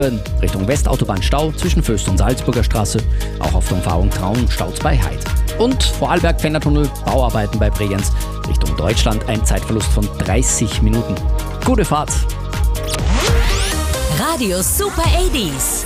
Richtung Westautobahn Stau zwischen Föst und Salzburger Straße. Auch auf der Umfahrung Traun staut's bei Heid. Und Vorarlberg-Fennertunnel, Bauarbeiten bei Bregenz Richtung Deutschland, ein Zeitverlust von 30 Minuten. Gute Fahrt! Radio Super 80s.